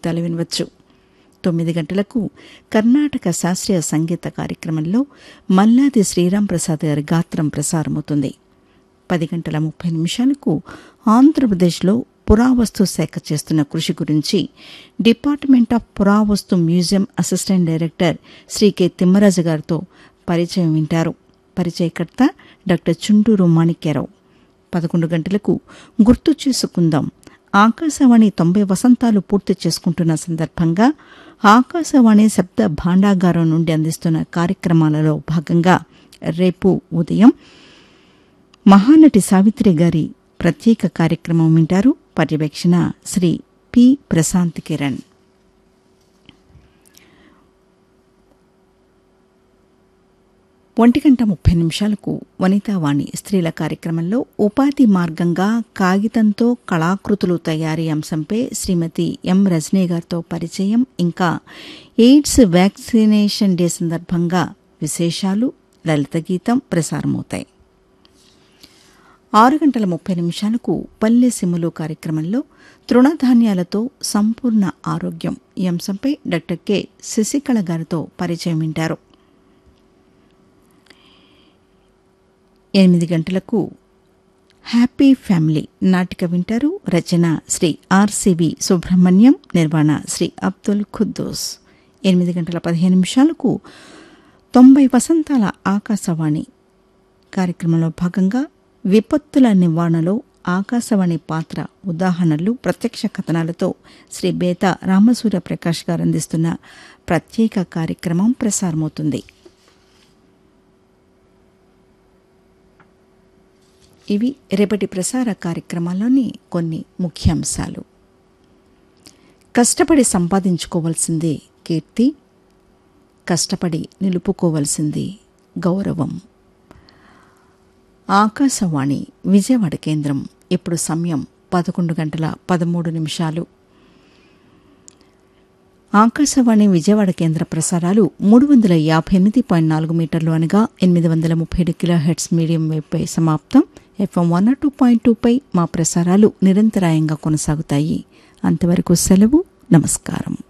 గీతాలు వినవచ్చు. 9 గంటలకు కర్ణాటక శాస్త్రీయ సంగీత కార్యక్రమంలో మల్లాది శ్రీరామ్ ప్రసాద్ గారి గాత్రం ప్రసారమవుతుంది. 10 గంటల 30 నిమిషాలకు ఆంధ్రప్రదేశ్లో పురావస్తు శాఖ చేస్తున్న కృషి గురించి డిపార్ట్మెంట్ ఆఫ్ పురావస్తు museum assistant director Shri K Timmaraju గారితో పరిచయం వింటారు. పరిచయకర్త డాక్టర్ చుండూరు మాణిక్యరావు. 11 గంటలకు గుర్తు చేసుకుందాం. ఆకాశవాణి 90 వసంతాలు పూర్తి చేసుకుంటున్న సందర్భంగా ఆకాశవాణి శబ్ద భాండాగారం నుండి అందిస్తున్న కార్యక్రమాలలో భాగంగా రేపు ఉదయం మహానటి సావిత్రి గారి ప్రత్యేక కార్యక్రమం వింటారు. పర్యవేక్షణ శ్రీ పి ప్రశాంత్ కిరణ్. 1:30 వనితావాణి స్త్రీల కార్యక్రమంలో ఉపాధి మార్గంగా కాగితంతో కళాకృతులు తయారీ అంశంపై శ్రీమతి ఎం రజనీ గారితో పరిచయం, ఇంకా ఎయిడ్స్ వ్యాక్సినేషన్ డే సందర్భంగా విశేషాలు, లలిత గీతం ప్రసారమవుతాయి. 6:30 పల్లె సిములు కార్యక్రమంలో తృణధాన్యాలతో సంపూర్ణ ఆరోగ్యం ఈ అంశంపై డాక్టర్ కె శశికళ గారితో పరిచయం వింటారు. 8 గంటలకు హ్యాపీ ఫ్యామిలీ నాటిక వింటారు. రచన శ్రీ ఆర్సివి సుబ్రహ్మణ్యం, నిర్వహణ శ్రీ అబ్దుల్ ఖుద్దూస్. 8:15 90 వసంతాల ఆకాశవాణి కార్యక్రమంలో భాగంగా విపత్తుల నివారణలో ఆకాశవాణి పాత్ర ఉదాహరణలు, ప్రత్యక్ష కథనాలతో శ్రీ బేతా రామసూర్య ప్రకాష్ గారు అందిస్తున్న ప్రత్యేక కార్యక్రమం ప్రసారమవుతుంది. ఇవి రేపటి ప్రసార కార్యక్రమాల్లోని కొన్ని ముఖ్యాంశాలు. కష్టపడి సంపాదించుకోవాల్సిందే కీర్తి, కష్టపడి నిలుపుకోవాల్సింది గౌరవం. ఆకాశవాణి విజయవాడ కేంద్రం. ఇప్పుడు సమయం 11:13. ఆకాశవాణి విజయవాడ కేంద్ర ప్రసారాలు 358.4 మీటర్లు అనగా 837 కిలోహెర్ట్జ్ మీడియం వేవ్పై సమాప్తం. FM 102.2పై మా ప్రసారాలు నిరంతరాయంగా కొనసాగుతాయి. అంతవరకు సెలవు. నమస్కారం.